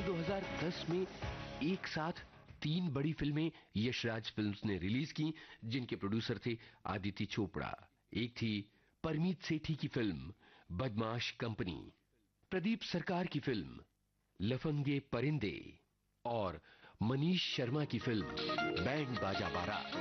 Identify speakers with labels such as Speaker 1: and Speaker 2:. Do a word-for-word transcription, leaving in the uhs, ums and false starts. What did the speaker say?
Speaker 1: साल दो हज़ार दस में एक साथ तीन बड़ी फिल्में यशराज फिल्म्स ने रिलीज की, जिनके प्रोड्यूसर थे आदित्य चोपड़ा। एक थी परमीत सेठी की फिल्म बदमाश कंपनी, प्रदीप सरकार की फिल्म लफंगे परिंदे और मनीष शर्मा की फिल्म बैंड बाजा बारात।